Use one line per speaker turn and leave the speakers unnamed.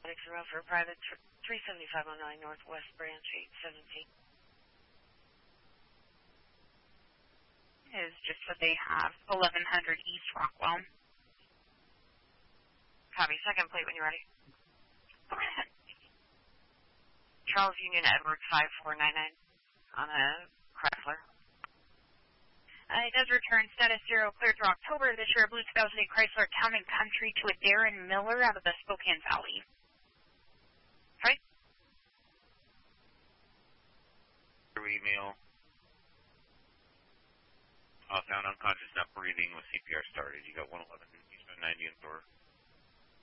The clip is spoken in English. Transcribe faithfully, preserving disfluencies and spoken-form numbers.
for private three seventy-five oh nine Northwest Branch eight seventeen.
Is just what they have, eleven hundred East Rockwell.
Copy, second plate when you're ready. Charles Union Edwards five four nine nine on a Chrysler.
Uh, it does return status zero, cleared through October of this year. Blue two thousand eight Chrysler Town and Country to a Darren Miller out of the Spokane Valley.
Right.
Your email. Uh, found unconscious, not breathing with C P R started. You got one eleven Eastbound ninety and four.